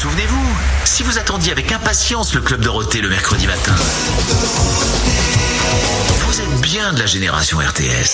Souvenez-vous, si vous attendiez avec impatience le Club Dorothée le mercredi matin, vous êtes bien de la génération RTS.